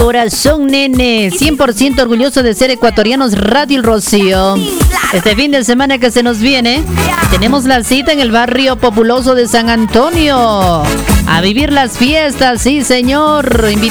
corazón, nene. 100% orgulloso de ser ecuatorianos, Radio El Rocío. Este fin de semana que se nos viene, tenemos la cita en el barrio populoso de San Antonio. A vivir las fiestas, sí señor.